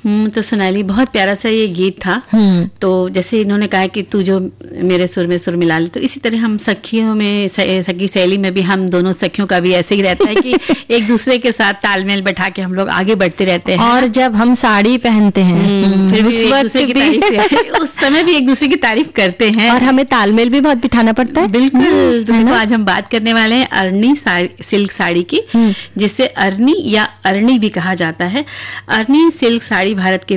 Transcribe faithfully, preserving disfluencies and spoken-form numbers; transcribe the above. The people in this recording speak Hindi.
हम्म तो सोनाली, बहुत प्यारा सा ये गीत था। तो जैसे इन्होंने कहा कि तू जो मेरे सुर में सुर मिला ले, तो इसी तरह हम सखियों में, सखी सहेली में भी हम दोनों सखियों का भी ऐसे ही रहता है कि एक दूसरे के साथ तालमेल बैठा के हम लोग आगे बढ़ते रहते हैं। और जब हम साड़ी पहनते हैं फिर भी एक दूसरे की तारीफ उस समय भी एक दूसरे की तारीफ करते हैं, और हमें तालमेल भी बहुत बिठाना पड़ता है। बिल्कुल। तो आज हम बात करने वाले हैं अरनी सिल्क साड़ी की, जिसे अरनी या अरणी भी कहा जाता है। अरनी सिल्क साड़ी भारत के